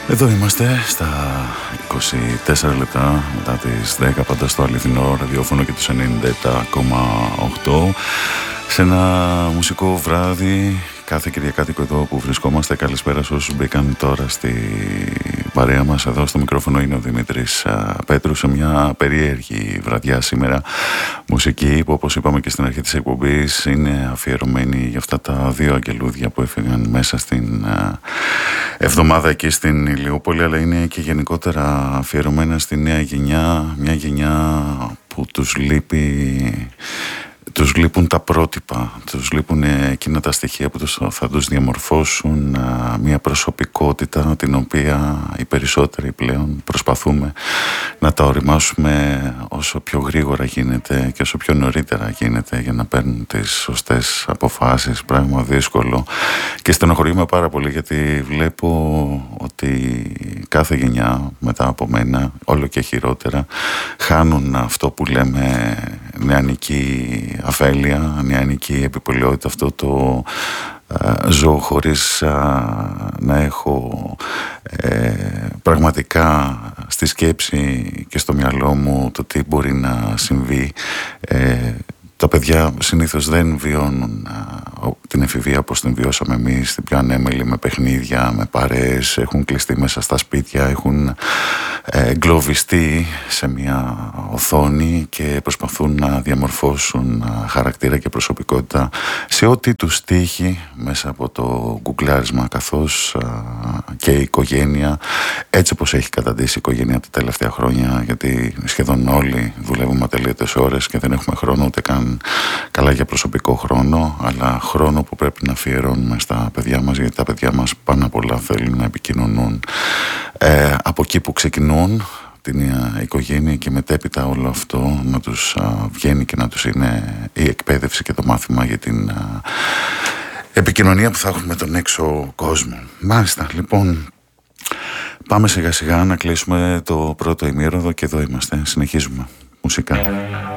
Εδώ είμαστε στα 24 λεπτά μετά τις 10 πάντα στο αληθινό ραδιόφωνο και τους 97,8 σε ένα μουσικό βράδυ κάθε Κυριακάτικο εδώ που βρισκόμαστε. Καλησπέρα σε όσους μπήκαν τώρα στη παρέα μας. Εδώ στο μικρόφωνο είναι ο Δημήτρης Πέτρου σε μια περίεργη βραδιά σήμερα. Μουσική που, όπως είπαμε και στην αρχή της εκπομπής, είναι αφιερωμένη για αυτά τα δύο αγγελούδια που έφυγαν μέσα στην εβδομάδα εκεί στην Ηλιούπολη, αλλά είναι και γενικότερα αφιερωμένα στη νέα γενιά, μια γενιά που τους λείπουν τα πρότυπα, τους λείπουν εκείνα τα στοιχεία που θα τους διαμορφώσουν μια προσωπικότητα την οποία οι περισσότεροι πλέον προσπαθούμε να τα οριμάσουμε όσο πιο γρήγορα γίνεται και όσο πιο νωρίτερα γίνεται για να παίρνουν τις σωστές αποφάσεις. Πράγμα δύσκολο και στενοχωρούμε πάρα πολύ, γιατί βλέπω ότι κάθε γενιά μετά από μένα όλο και χειρότερα χάνουν αυτό που λέμε νεανική αφέλεια, νεανική επιπολαιότητα, αυτό το ζω χωρίς να έχω πραγματικά στη σκέψη και στο μυαλό μου το τι μπορεί να συμβεί. Τα παιδιά συνήθως δεν βιώνουν την εφηβεία όπως την βιώσαμε εμείς, την πιο ανέμελη, με παιχνίδια, με παρέες, έχουν κλειστεί μέσα στα σπίτια, έχουν εγκλωβιστεί σε μια οθόνη και προσπαθούν να διαμορφώσουν χαρακτήρα και προσωπικότητα σε ό,τι τους τύχει μέσα από το γκουγκλάρισμα, καθώς και η οικογένεια, έτσι όπως έχει καταντήσει η οικογένεια τα τελευταία χρόνια, γιατί σχεδόν όλοι δουλεύουμε ατελείωτες ώρες και δεν έχουμε χρόνο ούτε καν καλά για προσωπικό χρόνο, αλλά χρόνο που πρέπει να αφιερώνουμε στα παιδιά μας, γιατί τα παιδιά μας πάνω απ' όλα θέλουν να επικοινωνούν από εκεί που ξεκινούν, την οικογένεια, και μετέπειτα όλο αυτό να τους βγαίνει και να τους είναι η εκπαίδευση και το μάθημα για την επικοινωνία που θα έχουν με τον έξω κόσμο. Μάλιστα, λοιπόν, πάμε σιγά σιγά να κλείσουμε το πρώτο ημίωρο και εδώ είμαστε, συνεχίζουμε μουσικά.